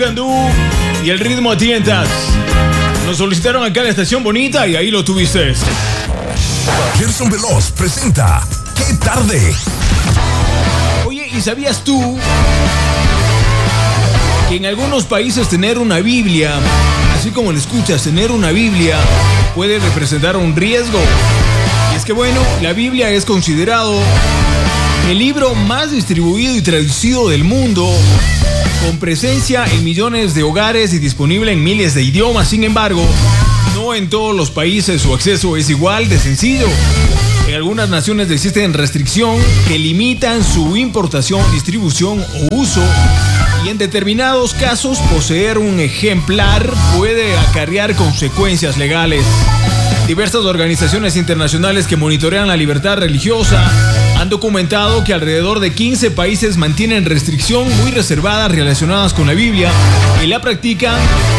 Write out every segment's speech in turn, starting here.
Y el ritmo a tientas. Nos solicitaron acá en la estación bonita y ahí lo tuviste. Gerson Veloz presenta ¿Qué tarde? Oye, ¿y sabías tú que en algunos países tener una Biblia, así como lo escuchas, tener una Biblia puede representar un riesgo? Y es que bueno, la Biblia es considerado el libro más distribuido y traducido del mundo, con presencia en millones de hogares y disponible en miles de idiomas. Sin embargo, no en todos los países su acceso es igual de sencillo. En algunas naciones existen restricciones que limitan su importación, distribución o uso. Y en determinados casos, poseer un ejemplar puede acarrear consecuencias legales. Diversas organizaciones internacionales que monitorean la libertad religiosa han documentado que alrededor de 15 países mantienen restricción muy reservadas relacionadas con la Biblia y la práctica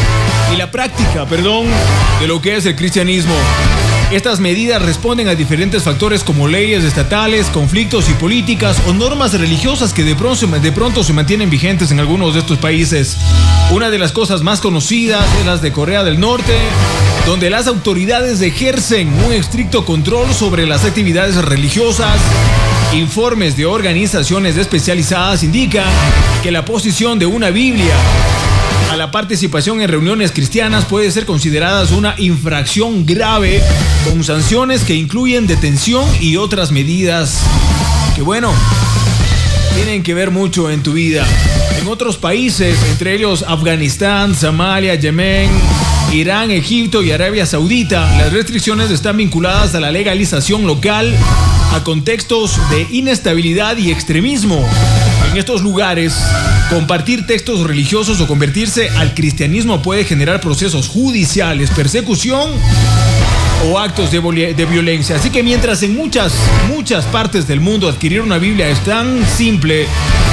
de lo que es el cristianismo. Estas medidas responden a diferentes factores como leyes estatales, conflictos y políticas o normas religiosas que de pronto se mantienen vigentes en algunos de estos países. Una de las cosas más conocidas es las de Corea del Norte, donde las autoridades ejercen un estricto control sobre las actividades religiosas. Informes de organizaciones especializadas indican que la posición de una Biblia a la participación en reuniones cristianas puede ser considerada una infracción grave, con sanciones que incluyen detención y otras medidas que, bueno, tienen que ver mucho en tu vida. En otros países, entre ellos Afganistán, Somalia, Yemen, Irán, Egipto y Arabia Saudita, las restricciones están vinculadas a la legalización local, a contextos de inestabilidad y extremismo. En estos lugares, compartir textos religiosos o convertirse al cristianismo puede generar procesos judiciales, persecución o actos de violencia. Así que mientras en muchas partes del mundo adquirir una Biblia es tan simple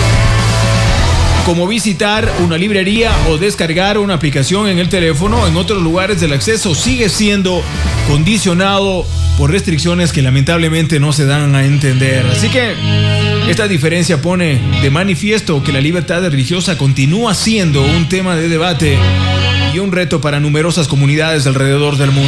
como visitar una librería o descargar una aplicación en el teléfono, en otros lugares el acceso sigue siendo condicionado por restricciones que lamentablemente no se dan a entender. Así que esta diferencia pone de manifiesto que la libertad religiosa continúa siendo un tema de debate y un reto para numerosas comunidades alrededor del mundo.